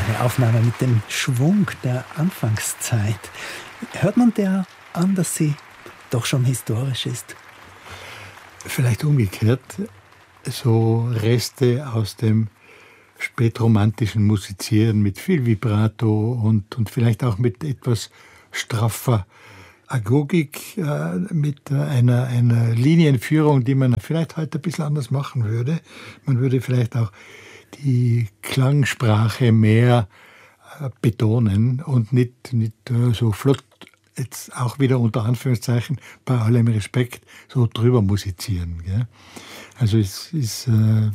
Eine Aufnahme mit dem Schwung der Anfangszeit. Hört man der an, dass sie doch schon historisch ist? Vielleicht umgekehrt, so Reste aus dem spätromantischen Musizieren mit viel Vibrato und vielleicht auch mit etwas straffer Agogik, mit einer Linienführung, die man vielleicht heute ein bisschen anders machen würde. Man würde vielleicht auch die Klangsprache mehr betonen und nicht so flott, jetzt auch wieder unter Anführungszeichen, bei allem Respekt, so drüber musizieren. Gell? Also es ist,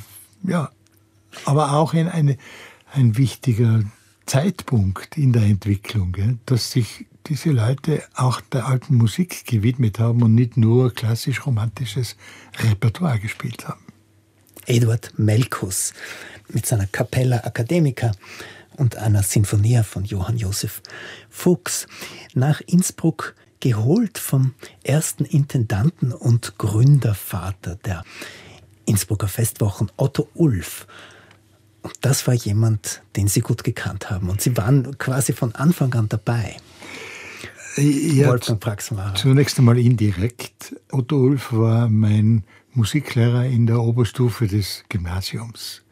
aber auch ein wichtiger Zeitpunkt in der Entwicklung, gell? Dass sich diese Leute auch der alten Musik gewidmet haben und nicht nur klassisch-romantisches Repertoire gespielt haben. Eduard Melkus mit seiner Capella Academica und einer Sinfonia von Johann Josef Fuchs nach Innsbruck geholt vom ersten Intendanten und Gründervater der Innsbrucker Festwochen, Otto Ulff. Und das war jemand, den Sie gut gekannt haben. Und Sie waren quasi von Anfang an dabei. Ja, Wolfgang Praxmacher. Zunächst einmal indirekt. Otto Ulff war mein Musiklehrer in der Oberstufe des Gymnasiums.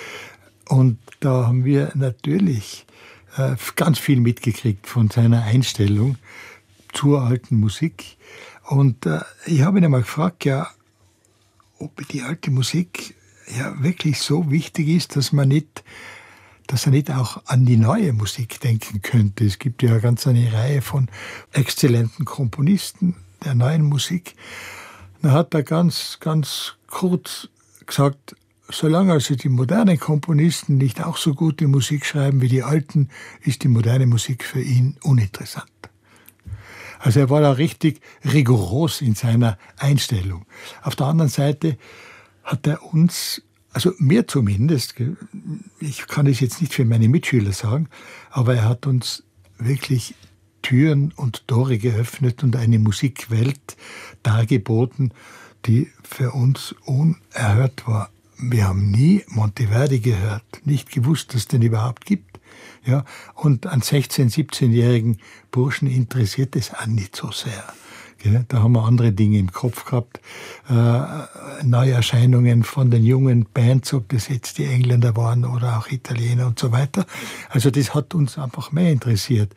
Und da haben wir natürlich ganz viel mitgekriegt von seiner Einstellung zur alten Musik. Und ich habe ihn einmal gefragt, ja, ob die alte Musik ja wirklich so wichtig ist, dass er nicht auch an die neue Musik denken könnte. Es gibt ja ganz eine Reihe von exzellenten Komponisten der neuen Musik. Da hat er ganz, ganz kurz gesagt, solange also die modernen Komponisten nicht auch so gute Musik schreiben wie die alten, ist die moderne Musik für ihn uninteressant. Also er war da richtig rigoros in seiner Einstellung. Auf der anderen Seite hat er uns, also mir zumindest, ich kann es jetzt nicht für meine Mitschüler sagen, aber er hat uns wirklich Türen und Tore geöffnet und eine Musikwelt dargeboten, die für uns unerhört war. Wir haben nie Monteverdi gehört, nicht gewusst, dass es den überhaupt gibt. Ja, und einen 16-, 17-jährigen Burschen interessiert es auch nicht so sehr. Da haben wir andere Dinge im Kopf gehabt. Neuerscheinungen von den jungen Bands, ob das jetzt die Engländer waren oder auch Italiener und so weiter. Also das hat uns einfach mehr interessiert.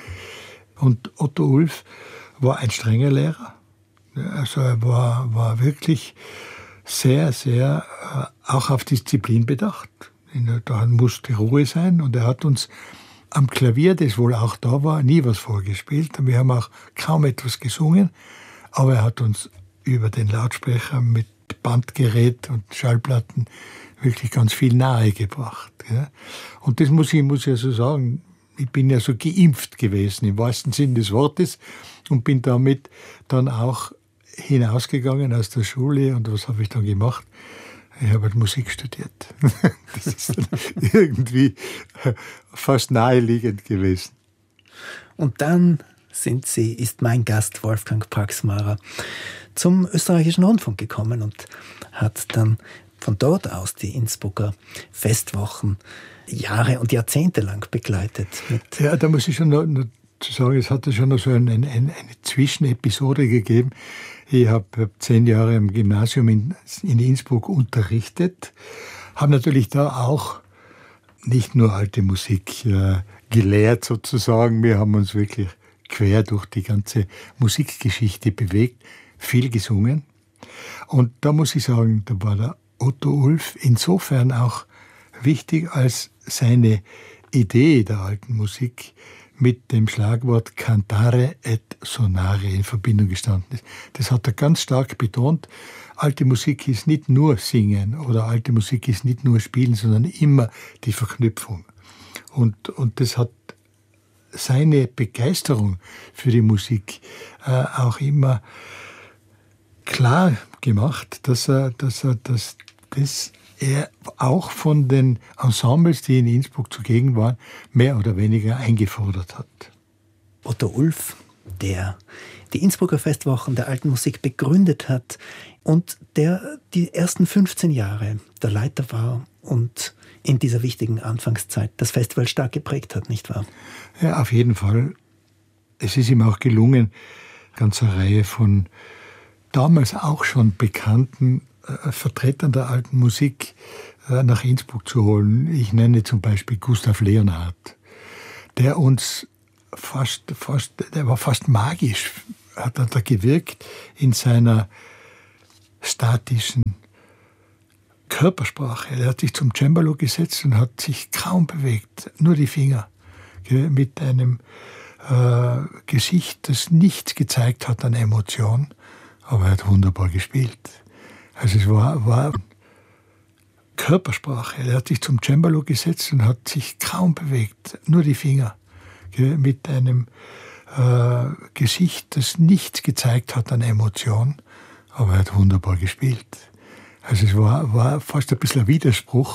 Und Otto Ulff war ein strenger Lehrer. Also er war wirklich sehr, sehr auch auf Disziplin bedacht. Da musste Ruhe sein und er hat uns am Klavier, das wohl auch da war, nie was vorgespielt. Und wir haben auch kaum etwas gesungen, aber er hat uns über den Lautsprecher mit Bandgerät und Schallplatten wirklich ganz viel nahegebracht. Ja. Und das muss ich ja so sagen, ich bin ja so geimpft gewesen, im wahrsten Sinn des Wortes, und bin damit dann auch hinausgegangen aus der Schule. Und was habe ich dann gemacht? Ich habe halt Musik studiert. Das ist dann irgendwie fast naheliegend gewesen. Und dann ist mein Gast Wolfgang Praxmacher zum Österreichischen Rundfunk gekommen und hat dann von dort aus die Innsbrucker Festwochen Jahre und Jahrzehnte lang begleitet. Ja, da muss ich schon noch zu sagen, es hatte schon noch so eine Zwischenepisode gegeben. Ich habe 10 Jahre im Gymnasium in Innsbruck unterrichtet, habe natürlich da auch nicht nur alte Musik gelehrt sozusagen, wir haben uns wirklich quer durch die ganze Musikgeschichte bewegt, viel gesungen. Und da muss ich sagen, da war der Otto Ulff insofern auch wichtig, als seine Idee der alten Musik mit dem Schlagwort Cantare et Sonare in Verbindung gestanden ist. Das hat er ganz stark betont. Alte Musik ist nicht nur Singen oder alte Musik ist nicht nur Spielen, sondern immer die Verknüpfung. Und das hat seine Begeisterung für die Musik auch immer klar gemacht, dass er auch von den Ensembles, die in Innsbruck zugegen waren, mehr oder weniger eingefordert hat. Otto Ulff, der die Innsbrucker Festwochen der alten Musik begründet hat und der die ersten 15 Jahre der Leiter war und in dieser wichtigen Anfangszeit das Festival stark geprägt hat, nicht wahr? Ja, auf jeden Fall. Es ist ihm auch gelungen, ganz eine Reihe von damals auch schon bekannten Vertretern der alten Musik nach Innsbruck zu holen. Ich nenne zum Beispiel Gustav Leonhardt, der uns der war fast magisch, hat er da gewirkt in seiner statischen Körpersprache. Er hat sich zum Cembalo gesetzt und hat sich kaum bewegt, nur die Finger, mit einem Gesicht, das nichts gezeigt hat an Emotion, aber er hat wunderbar gespielt. Also es war Körpersprache. Er hat sich zum Cembalo gesetzt und hat sich kaum bewegt, nur die Finger, mit einem Gesicht, das nichts gezeigt hat an Emotion, aber er hat wunderbar gespielt. Also es war fast ein bisschen ein Widerspruch